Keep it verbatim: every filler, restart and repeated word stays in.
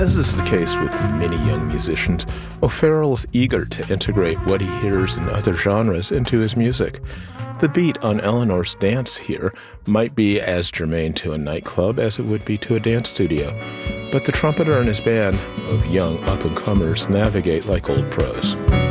As is the case with many young musicians, O'Farrell is eager to integrate what he hears in other genres into his music. The beat on Eleanor's Dance here might be as germane to a nightclub as it would be to a dance studio, but the trumpeter and his band of young up-and-comers navigate like old pros.